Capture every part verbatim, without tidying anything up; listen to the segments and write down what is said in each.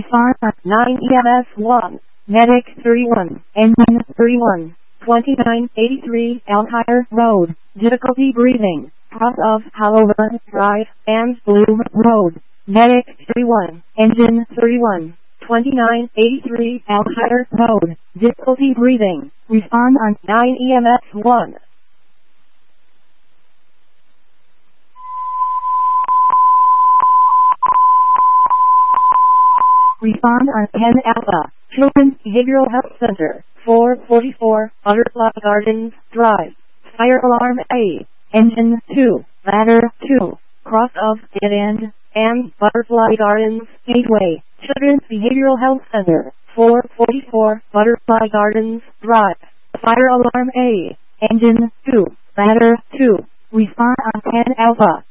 Respond on nine E M S one. Medic thirty-one. Engine thirty-one. twenty-nine eighty-three Elkhire Road. Difficulty breathing. Cross of Halovan Drive and Bloom Road. Medic thirty-one. Engine thirty-one. twenty-nine eighty-three Elkhire Road. Difficulty breathing. Respond on nine E M S one. Respond on ten Alpha. Children's Behavioral Health Center. four forty-four Butterfly Gardens Drive. Fire alarm A. Engine two. Ladder two. Cross of Dead End and Butterfly Gardens Gateway. Children's Behavioral Health Center. four forty-four Butterfly Gardens Drive. Fire alarm A. Engine two. Ladder two. Respond on ten Alpha.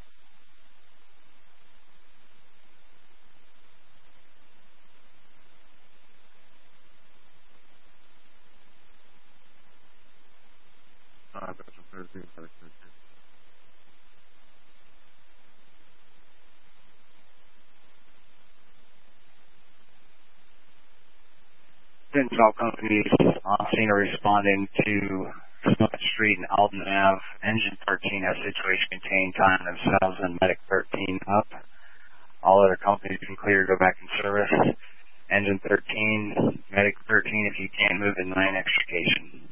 Intel companies on scene are responding to Smith Street and Alton Avenue. Engine thirteen has situation contained, time themselves, and Medic thirteen up. All other companies can clear, go back in service. Engine thirteen, Medic thirteen, if you can't move in nine extrication.